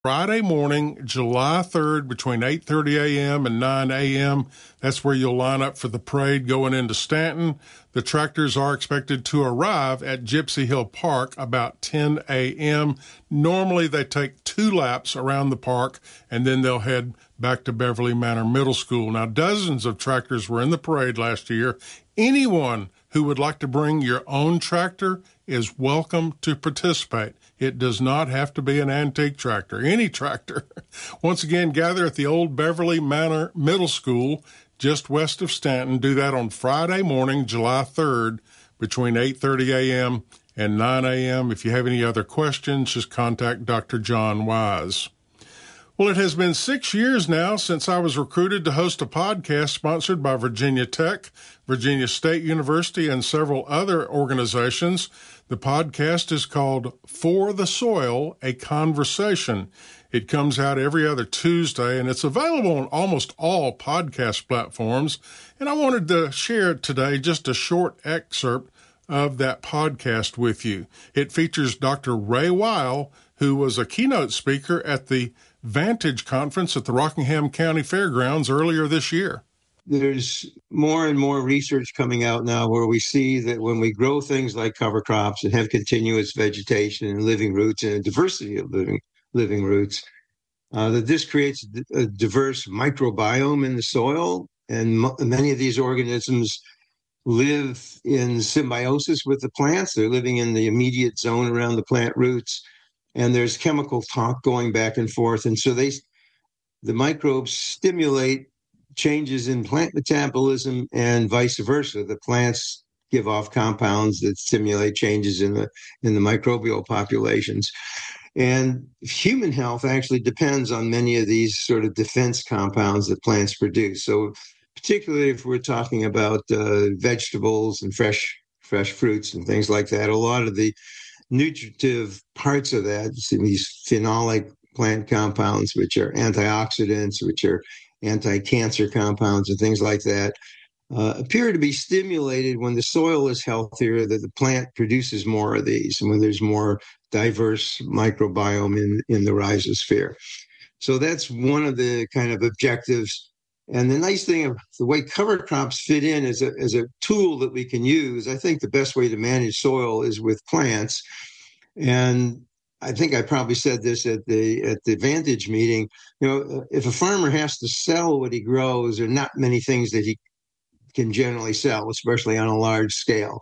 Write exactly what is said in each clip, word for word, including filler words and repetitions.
Friday morning, July third, between eight thirty a.m. and nine a.m. That's where you'll line up for the parade going into Stanton. The tractors are expected to arrive at Gypsy Hill Park about ten a.m. Normally, they take two laps around the park, and then they'll head back to Beverly Manor Middle School. Now, dozens of tractors were in the parade last year. Anyone who would like to bring your own tractor is welcome to participate. It does not have to be an antique tractor, any tractor. Once again, gather at the old Beverly Manor Middle School, just west of Stanton. Do that on Friday morning, July third, between eight thirty a.m. and nine a.m. If you have any other questions, just contact Doctor John Wise. Well, it has been six years now since I was recruited to host a podcast sponsored by Virginia Tech, Virginia State University, and several other organizations. The podcast is called For the Soil, A Conversation. It comes out every other Tuesday, and it's available on almost all podcast platforms. And I wanted to share today just a short excerpt of that podcast with you. It features Doctor Ray Weil, who was a keynote speaker at the Vantage Conference at the Rockingham County Fairgrounds earlier this year. There's more and more research coming out now where we see that when we grow things like cover crops and have continuous vegetation and living roots and a diversity of living living roots, uh, that this creates a diverse microbiome in the soil. And m- many of these organisms live in symbiosis with the plants. They're living in the immediate zone around the plant roots. And there's chemical talk going back and forth. And so they, the microbes stimulate changes in plant metabolism and vice versa. The plants give off compounds that stimulate changes in the in the microbial populations. And human health actually depends on many of these sort of defense compounds that plants produce. So particularly if we're talking about uh, vegetables and fresh fresh fruits and things like that, a lot of the nutritive parts of that, these phenolic plant compounds, which are antioxidants, which are anti-cancer compounds and things like that, uh, appear to be stimulated when the soil is healthier, that the plant produces more of these, and when there's more diverse microbiome in, in the rhizosphere. So that's one of the kind of objectives. And the nice thing of the way cover crops fit in as a, as a tool that we can use, I think the best way to manage soil is with plants. And I think I probably said this at the at the Vantage meeting. You know, if a farmer has to sell what he grows, there are not many things that he can generally sell, especially on a large scale.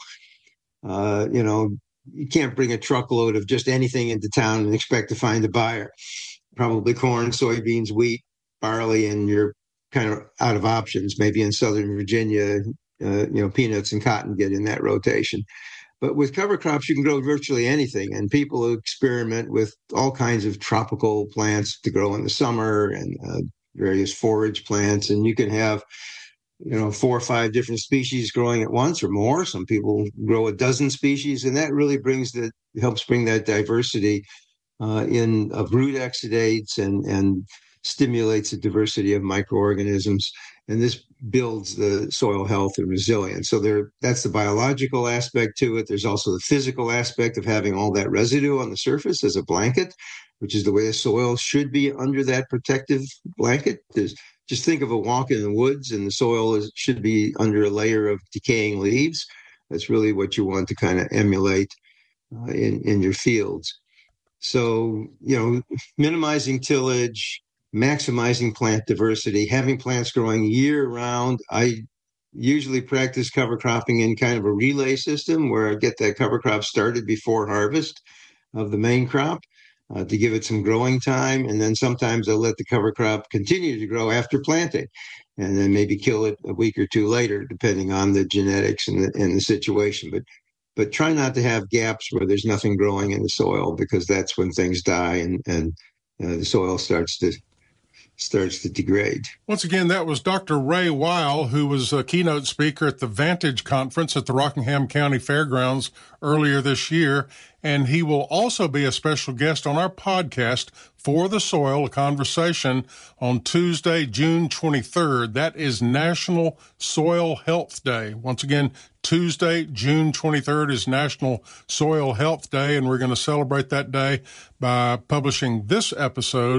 Uh, you know, you can't bring a truckload of just anything into town and expect to find a buyer. Probably corn, soybeans, wheat, barley, and you're kind of out of options. Maybe in Southern Virginia, uh, you know, peanuts and cotton get in that rotation. But with cover crops, you can grow virtually anything. And people experiment with all kinds of tropical plants to grow in the summer and uh, various forage plants. And you can have, you know, four or five different species growing at once or more. Some people grow a dozen species. And that really brings the, helps bring that diversity uh, in of root exudates and, and stimulates the diversity of microorganisms. And this builds the soil health and resilience. So there, that's the biological aspect to it. There's also the physical aspect of having all that residue on the surface as a blanket, which is the way the soil should be under that protective blanket. There's, just think of a walk in the woods, and the soil is, should be under a layer of decaying leaves. That's really what you want to kind of emulate uh, in, in your fields. So, you know, minimizing tillage, maximizing plant diversity, having plants growing year round. I usually practice cover cropping in kind of a relay system where I get that cover crop started before harvest of the main crop uh, to give it some growing time. And then sometimes I'll let the cover crop continue to grow after planting and then maybe kill it a week or two later, depending on the genetics and the, and the situation. But but try not to have gaps where there's nothing growing in the soil, because that's when things die and, and uh, the soil starts to starts to degrade. Once again, that was Doctor Ray Weil, who was a keynote speaker at the Vantage Conference at the Rockingham County Fairgrounds earlier this year, and he will also be a special guest on our podcast, For the Soil, a Conversation, on Tuesday, June twenty-third. That is National Soil Health Day. Once again, Tuesday, June twenty-third, is National Soil Health Day, and we're going to celebrate that day by publishing this episode